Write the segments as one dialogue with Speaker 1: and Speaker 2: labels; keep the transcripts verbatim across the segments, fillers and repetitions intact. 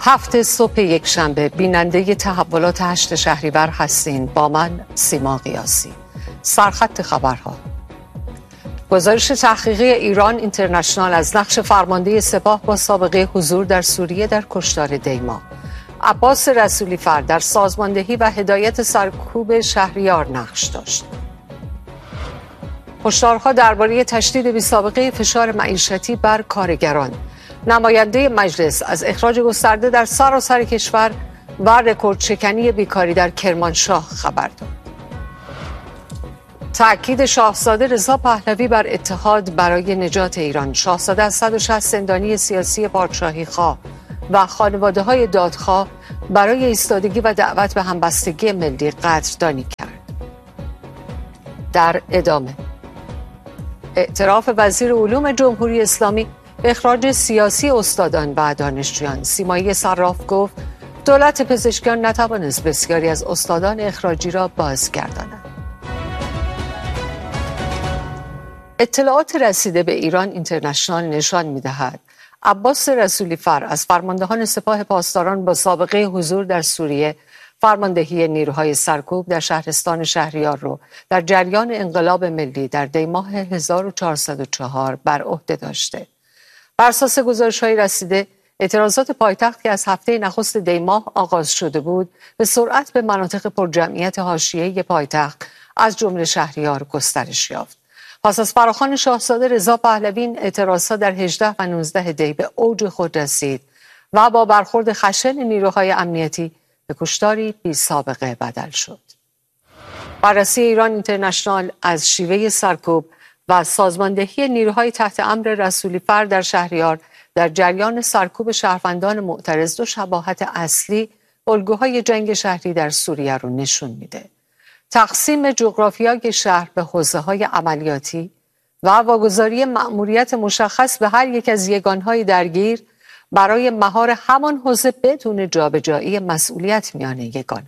Speaker 1: هفت صبح یک شنبه بیننده تحولات هشت شهریور هستین با من سیما قیاسی. سرخط خبرها. گزارش تحقیقی ایران اینترنشنال از نقش فرمانده سپاه با سابقه حضور در سوریه در کشتار دیما. عباس رسولی فر در سازماندهی و هدایت سرکوب شهریار نقش داشت. هشدارها درباره تشدید بی‌سابقه فشار معیشتی بر کارگران. نماینده مجلس از اخراج گسترده در سراسر کشور و رکوردشکنی بیکاری در کرمانشاه خبر داد. تأکید شاهزاده رضا پهلوی بر اتحاد برای نجات ایران. شاهزاده از صد و شصت زندانی سیاسی پادشاهی خواه و خانواده های دادخواه برای ایستادگی و دعوت به همبستگی ملی قدردانی کرد. در ادامه اعتراف وزیر علوم جمهوری اسلامی به اخراج سیاسی استادان و دانشجویان. سیمایی صراف گفت دولت پزشکیان نتوانست بسیاری از استادان اخراجی را بازگرداند. اطلاعات رسیده به ایران اینترنشنال نشان می‌دهد عباس رسولی فر از فرماندهان سپاه پاسداران با سابقه حضور در سوریه فرماندهی نیروهای سرکوب در شهرستان شهریار را در جریان انقلاب ملی در دیماه هزار و چهارصد و چهار بر عهده داشته. بر اساس گزارش‌های رسیده اعتراضات پایتخت که از هفته نخست دیماه آغاز شده بود به سرعت به مناطق پرجمعیت حاشیه‌ای پایتخت از جمله شهریار گسترش یافت. پس از فراخوان شاهزاده رضا پهلوی این اعتراضات در هجده و نوزده دی به اوج خود رسید و با برخورد خشن نیروهای امنیتی به کشتاری بی سابقه بدل شد. بررسی ایران اینترنشنال از شیوه سرکوب و سازماندهی نیروهای تحت امر رسولی فر در شهریار در جریان سرکوب شهروندان معترض دو شباهت اصلی الگوهای جنگ شهری در سوریه رو نشون میده. تقسیم جغرافیای شهر به حوزه‌های عملیاتی و واگذاری مأموریت مشخص به هر یک از یگانهای درگیر برای مهار همان حوزه بدون جابجایی مسئولیت میان یگانها.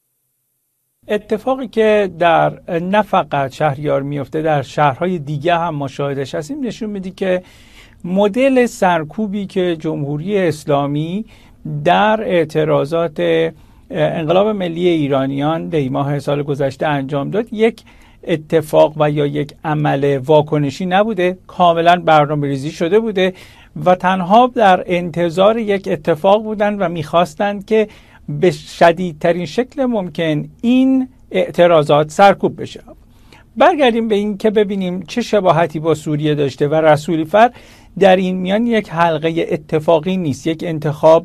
Speaker 2: اتفاقی که در نه فقط شهریار میفته در شهرهای دیگه هم ما شاهدش هستیم نشون میده که مدل سرکوبی که جمهوری اسلامی در اعتراضات انقلاب ملی ایرانیان دی ماه سال گذشته انجام داد یک اتفاق و یا یک عمل واکنشی نبوده، کاملا برنامه‌ریزی شده بوده و تنها در انتظار یک اتفاق بودند و میخواستند که به شدیدترین شکل ممکن این اعتراضات سرکوب بشه. برگردیم به این که ببینیم چه شباهتی با سوریه داشته و رسولی فر در این میان یک حلقه اتفاقی نیست، یک انتخاب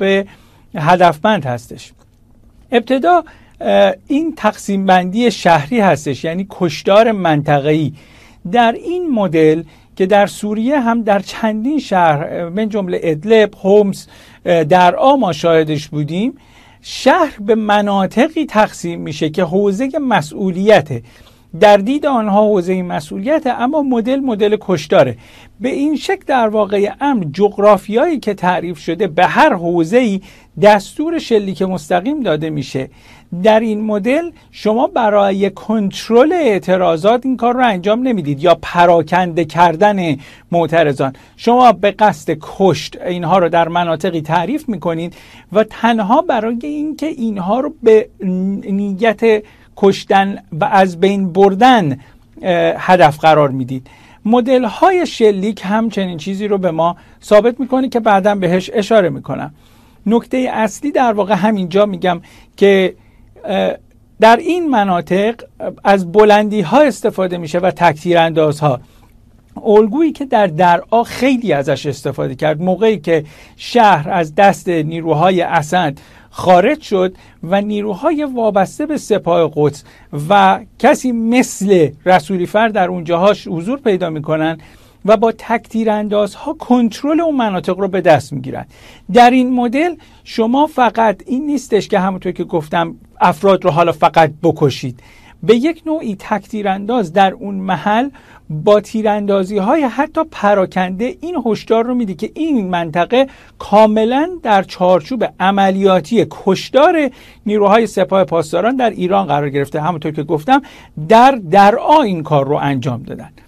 Speaker 2: هدفمند هستش. ابتدا این تقسیم بندی شهری هستش، یعنی کشتار منطقه‌ای. در این مدل که در سوریه هم در چندین شهر من جمله ادلب، حمص، درعا ما شاهدش بودیم، شهر به مناطقی تقسیم میشه که حوزه مسئولیته، در دید آنها حوزه مسئولیته، اما مدل مدل کشتاره. به این شکل در واقع امر جغرافیایی که تعریف شده به هر حوزه‌ای دستور شلیک مستقیم داده میشه. در این مدل شما برای کنترل اعتراضات این کار رو انجام نمیدید یا پراکنده کردن معترضان، شما به قصد کشت اینها رو در مناطقی تعریف میکنید و تنها برای اینکه اینها رو به نیت کشتن و از بین بردن هدف قرار میدید. مدل های شلیک هم چنین چیزی رو به ما ثابت میکنه که بعداً بهش اشاره میکنم. نکته اصلی در واقع همینجا میگم که در این مناطق از بلندی ها استفاده میشه و تکتیر اندازها، الگویی که در درعا خیلی ازش استفاده کرد موقعی که شهر از دست نیروهای اسد خارج شد و نیروهای وابسته به سپاه قدس و کسی مثل رسولی فر در اونجاهاش حضور پیدا میکنن و با تکتیر اندازها کنترل اون مناطق رو به دست میگیرن. در این مدل شما فقط این نیستش که همونطور که گفتم افراد رو حالا فقط بکشید، به یک نوعی تکتیر انداز در اون محل با تیراندازی های حتی پراکنده این هشدار رو میده که این منطقه کاملا در چارچوب عملیاتی کشتار نیروهای سپاه پاسداران در ایران قرار گرفته. همونطور که گفتم در درعا این کار رو انجام دادن.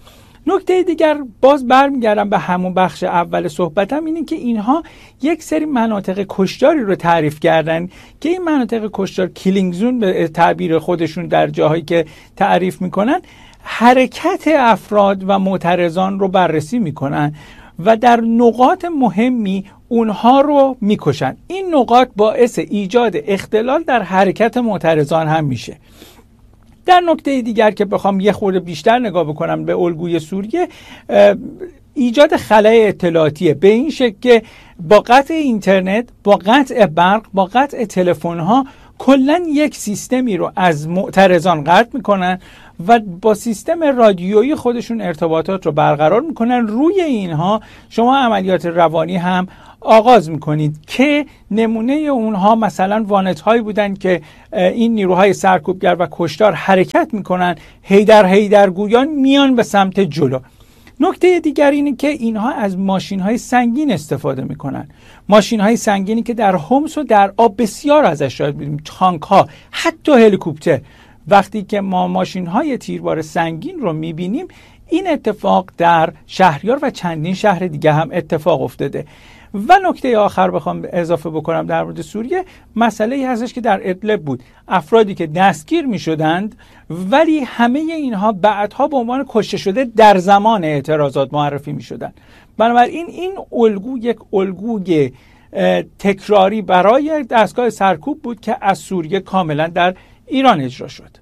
Speaker 2: نکته دیگر باز برمیگردم به همون بخش اول صحبتم، اینه که اینها یک سری مناطق کشتاری رو تعریف کردن که این مناطق کشتار کیلینگ زون به تعبیر خودشون در جاهایی که تعریف میکنن حرکت افراد و معترضان رو بررسی میکنن و در نقاط مهمی اونها رو میکشن. این نقاط باعث ایجاد اختلال در حرکت معترضان هم میشه. در نکته دیگر که بخوام یه خورده بیشتر نگاه بکنم به الگوی سوریه، ایجاد خلای اطلاعاتیه به این شکل که با قطع اینترنت، با قطع برق، با قطع تلفن‌ها کلاً یک سیستمی رو از معترضان قطع میکنن و با سیستم رادیویی خودشون ارتباطات رو برقرار میکنن. روی اینها شما عملیات روانی هم آغاز میکنید که نمونه اونها مثلا وانت هایی بودن که این نیروهای سرکوبگر و کشتار حرکت میکنن، هیدر هیدر گویان میان به سمت جلو. نکته دیگر اینه که اینها از ماشین های سنگین استفاده میکنن، ماشین های سنگینی که در حمص و در آب بسیار ازش شاید بودیم، تانک ها، حتی هلیکوپتر. وقتی که ما ماشین های تیربار سنگین رو میبینیم، این اتفاق در شهریار و چندین شهر دیگه هم اتفاق افتاده. و نکته آخر بخوام اضافه بکنم در مورد سوریه، مسئله ای هستش که در ادلب بود، افرادی که دستگیر می شدند ولی همه اینها بعدها به عنوان کشته شده در زمان اعتراضات معرفی می شدند. بنابراین این الگو یک الگوی تکراری برای دستگاه سرکوب بود که از سوریه کاملا در ایران اجرا شد.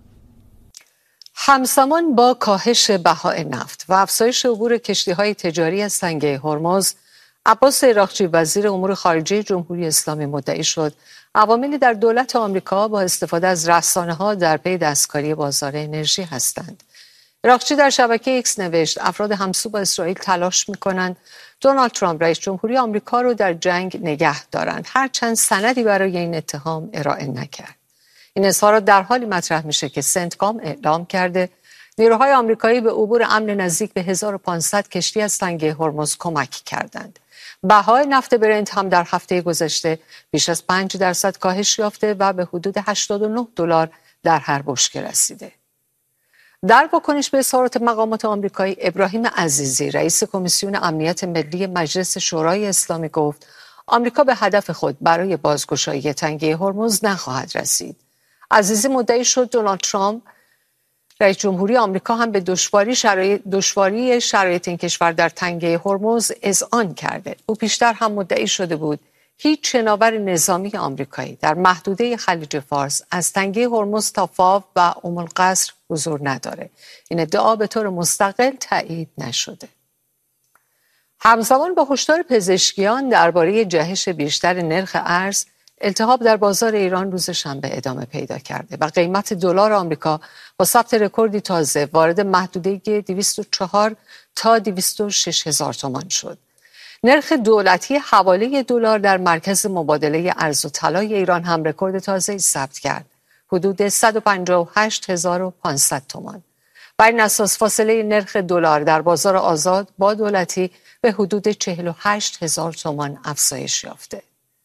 Speaker 1: همزمان با کاهش بهای نفت و افزایش عبور کشتی‌های تجاری از تنگه هرمز، عباس عراقچی وزیر امور خارجه جمهوری اسلامی مدعی شد عواملی در دولت آمریکا با استفاده از رسانه‌ها در پی دستکاری بازار انرژی هستند. عراقچی در شبکه ایکس نوشت افراد همسو با اسرائیل تلاش می‌کنند دونالد ترامپ رئیس جمهوری آمریکا رو در جنگ نگه دارند، هرچند سندی برای این اتهام ارائه نکرد. این اظهارات در حالی مطرح میشه که سنتکام اعلام کرده نیروهای آمریکایی به عبور امن نزدیک به هزار و پانصد کشتی از تنگه هرمز کمک کردند. بهای نفت برنت هم در هفته گذشته بیش از پنج درصد کاهش یافته و به حدود هشتاد و نه دلار در هر بشکه رسیده. در واکنش به اظهارات مقامات آمریکایی، ابراهیم عزیزی رئیس کمیسیون امنیت ملی مجلس شورای اسلامی گفت آمریکا به هدف خود برای بازگشایی تنگه هرمز نخواهد رسید. عزیزی مدعی شد دونالد ترامپ رئیس جمهوری آمریکا هم به دشواری شرایط دشواری شرایط این کشور در تنگه هرمز اذعان کرده. او پیشتر هم مدعی شده بود هیچ شناور نظامی آمریکایی در محدوده خلیج فارس از تنگه هرمز تا فاو و ام القصر حضور نداره. این ادعا به طور مستقل تایید نشده. همزمان با هشدار پزشکیان درباره جهش بیشتر نرخ ارز، التهاب در بازار ایران روز شنبه ادامه پیدا کرده و قیمت دلار آمریکا با ثبت رکوردی تازه وارد محدوده دویست و چهار تا دویست و شش هزار تومان شد. نرخ دولتی حواله دلار در مرکز مبادله ارز و طلای ایران هم رکورد تازه‌ای ثبت کرد، حدود صد و پنجاه و هشت هزار و پانصد تومان. بر این اساس فاصله نرخ دلار در بازار آزاد با دولتی به حدود چهل و هشت هزار تومان افزایش یافته.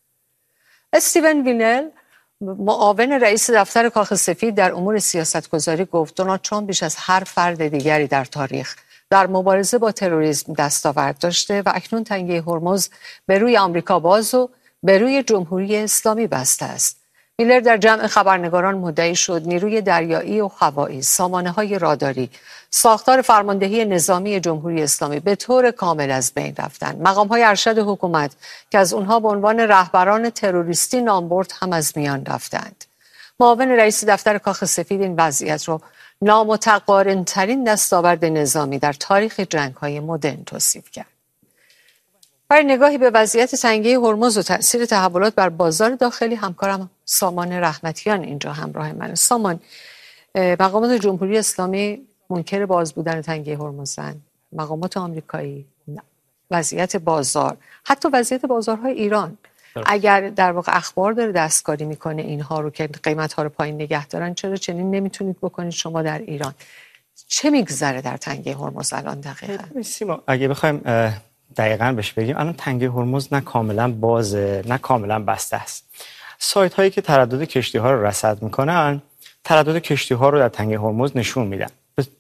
Speaker 1: استیون وینل معاون رئیس دفتر کاخ سفید در امور سیاستگذاری گفت دونالد ترامپ بیش از هر فرد دیگری در تاریخ در مبارزه با تروریسم دستاورد داشته و اکنون تنگه هرمز به روی آمریکا باز و به روی جمهوری اسلامی بسته است. میلر در جمع خبرنگاران مدعی شد نیروی دریایی و هوایی، سامانه‌های راداری، ساختار فرماندهی نظامی جمهوری اسلامی به طور کامل از بین رفتند. مقام‌های ارشد حکومت که از اونها به عنوان رهبران تروریستی نام برد هم از میان رفتند. معاون رئیس دفتر کاخ سفید این وضعیت رو نامتقارن‌ترین دستاورد نظامی در تاریخ جنگ‌های مدرن توصیف کرد. برای نگاهی به وضعیت تنگه هرمز و تأثیر تحولات بر بازار داخلی، همکارم سامان رحمتیان اینجا همراه من. سامان، مقامات جمهوری اسلامی منکر باز بودن تنگه هرمزند، مقامات آمریکایی، وضعیت بازار، حتی وضعیت بازارهای ایران، اگر در واقع اخبار داره دستکاری میکنه اینها رو که قیمت ها رو پایین نگه دارن، چرا چنین نمیتونید بکنید شما در ایران؟ چه میگذره در تنگه هرمز الان دقیقاً؟
Speaker 3: سیما، اگه بخوایم دقیقاً بهش بگیم، الان تنگه هرمز نه کاملا بازه نه کاملا بسته است. سایت هایی که تردد کشتی ها رو رصد میکنن، تردد کشتی ها رو در تنگه هرمز نشون میدن.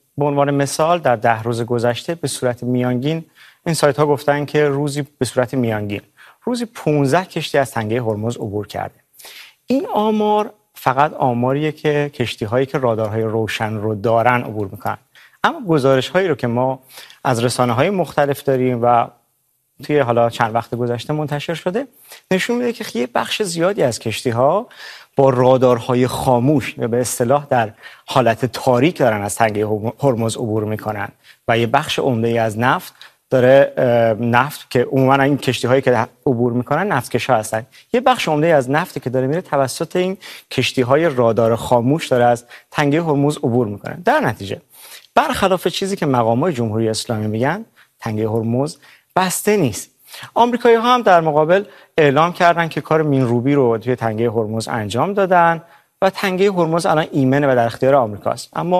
Speaker 3: به عنوان مثال در ده روز گذشته به صورت میانگین این سایت ها گفتن که روزی به صورت میانگین روزی پانزده کشتی از تنگه هرمز عبور کرده. این آمار فقط آماریه که کشتی هایی که رادارهای روشن رو دارن عبور میکنن، اما گزارش هایی رو که ما از رسانه های مختلف داریم و توی حالا چند وقت گذشته منتشر شده نشون میده که یه بخش زیادی از کشتی ها با رادارهای خاموش یا به اصطلاح در حالت تاریک دارن از تنگه هرمز عبور میکنن و یه بخش عمده‌ای از نفت داره نفت که عموما این کشتی هایی که عبور میکنن نفتکشا هستن، یه بخش عمده‌ای از نفتی که داره میره توسط این کشتی های رادار خاموش داره از تنگه هرمز عبور میکنه. در نتیجه برخلاف چیزی که مقامات جمهوری اسلامی میگن تنگه هرمز بسته نیست. آمریکایی ها هم در مقابل اعلام کردن که کار مینروبی رو توی تنگه هرمز انجام دادن و تنگه هرمز الان ایمنه و در اختیار آمریکاست، اما